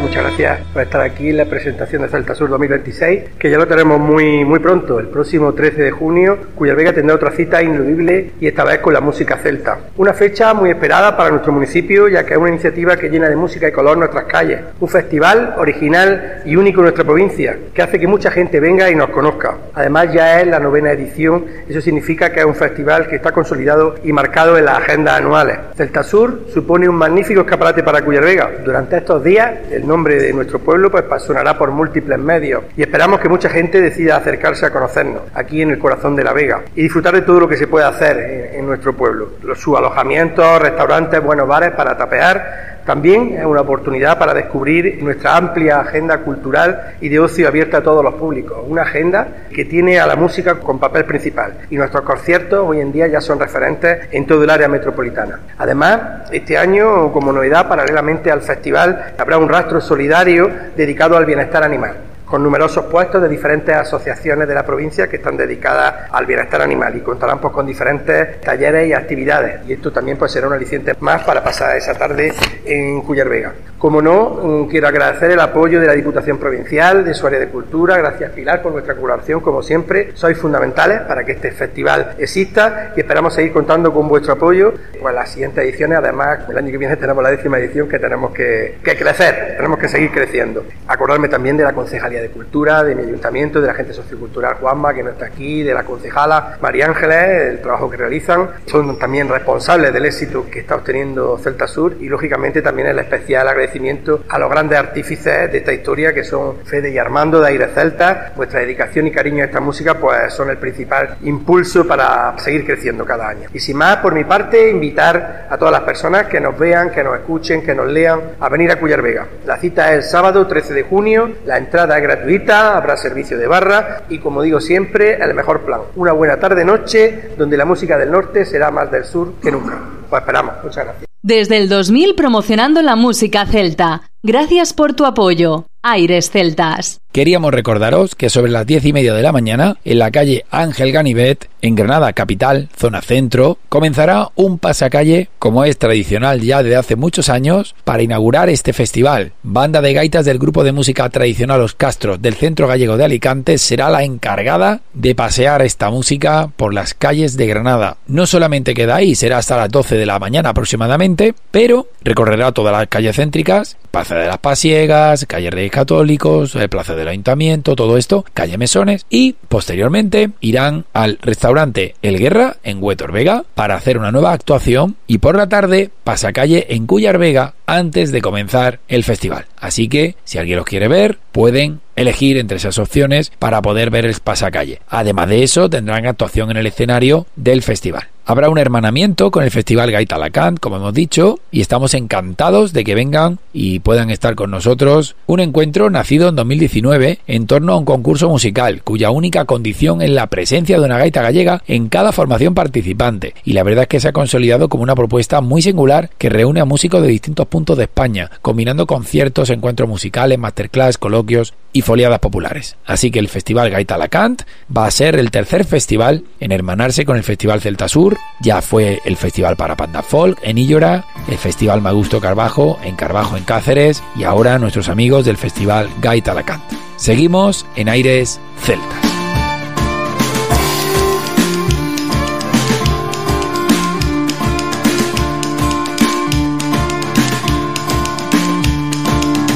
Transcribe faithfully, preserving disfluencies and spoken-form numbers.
muchas gracias por estar aquí en la presentación de Celta Sur dos mil veintiséis, que ya lo tenemos muy, muy pronto, el próximo trece de junio, Cuyar Vega tendrá otra cita ineludible y esta vez con la música celta. Una fecha muy esperada para nuestro municipio, ya que es una iniciativa que llena de música y color nuestras calles. Un festival original y único en nuestra provincia, que hace que mucha gente venga y nos conozca. Además, ya es la novena edición, eso significa que es un festival que está consolidado y marcado en las agendas anuales. Celta Sur supone un magnífico escaparate para Cuyar Vega. Durante estos días, el nombre de nuestro pueblo pues sonará por múltiples medios y esperamos que mucha gente decida acercarse a conocernos aquí en el corazón de la Vega y disfrutar de todo lo que se puede hacer en, en nuestro pueblo. Los sus alojamientos, restaurantes, buenos bares para tapear. También es una oportunidad para descubrir nuestra amplia agenda cultural y de ocio abierta a todos los públicos. Una agenda que tiene a la música con papel principal y nuestros conciertos hoy en día ya son referentes en todo el área metropolitana. Además, este año, como novedad, paralelamente al festival, habrá un rastro solidario dedicado al bienestar animal, con numerosos puestos de diferentes asociaciones de la provincia que están dedicadas al bienestar animal y contarán pues con diferentes talleres y actividades, y esto también pues será un aliciente más para pasar esa tarde en Cuyar Vega. Como no, quiero agradecer el apoyo de la Diputación Provincial, de su área de cultura. Gracias, Pilar, por vuestra colaboración, como siempre. Sois fundamentales para que este festival exista y esperamos seguir contando con vuestro apoyo en las siguientes ediciones. Además, el año que viene tenemos la décima edición que tenemos que, que crecer, tenemos que seguir creciendo. Acordarme también de la Concejalía de Cultura, de mi ayuntamiento, de la gente sociocultural Juanma, que no está aquí, de la concejala María Ángeles, el trabajo que realizan. Son también responsables del éxito que está obteniendo Celta Sur y, lógicamente, también el especial agradecimiento a los grandes artífices de esta historia, que son Fede y Armando de Aire Celta. Vuestra dedicación y cariño a esta música pues son el principal impulso para seguir creciendo cada año. Y sin más, por mi parte, invitar a todas las personas que nos vean, que nos escuchen, que nos lean, a venir a Cuyar Vega. La cita es el sábado trece de junio, la entrada es gratuita, habrá servicio de barra y, como digo siempre, el mejor plan. Una buena tarde-noche donde la música del norte será más del sur que nunca. Pues esperamos. Muchas gracias. Desde el dos mil promocionando la música celta. Gracias por tu apoyo. Aires Celtas. Queríamos recordaros que sobre las diez y media de la mañana, en la calle Ángel Ganivet, en Granada capital, zona centro, comenzará un pasacalle, como es tradicional ya desde hace muchos años, para inaugurar este festival. Banda de gaitas del grupo de música tradicional Los Castros del Centro Gallego de Alicante será la encargada de pasear esta música por las calles de Granada. No solamente queda ahí, será hasta las doce de la mañana aproximadamente, pero recorrerá todas las calles céntricas, Plaza de las Pasiegas, calle Reyes Católicos, el Plaza del Ayuntamiento, todo esto, calle Mesones, y posteriormente irán al restaurante El Guerra en Huétor Vega para hacer una nueva actuación y por la tarde pasacalle en Cuyar Vega antes de comenzar el festival. Así que si alguien los quiere ver, pueden elegir entre esas opciones para poder ver el pasacalle. Además de eso, tendrán actuación en el escenario del festival. Habrá un hermanamiento con el Festival Gaita Alacant, como hemos dicho, y estamos encantados de que vengan y puedan estar con nosotros. Un encuentro nacido en dos mil diecinueve en torno a un concurso musical, cuya única condición es la presencia de una gaita gallega en cada formación participante. Y la verdad es que se ha consolidado como una propuesta muy singular que reúne a músicos de distintos puntos de España, combinando conciertos, encuentros musicales, masterclass, coloquios y foliadas populares. Así que el Festival Gaita Alacant va a ser el tercer festival en hermanarse con el Festival Celta Sur. Ya fue el Festival Parapanda Folk en Illora, el Festival Magusto Carbajo en Carbajo en Cáceres y ahora nuestros amigos del Festival Gaita Alacant. Seguimos en Aires Celtas.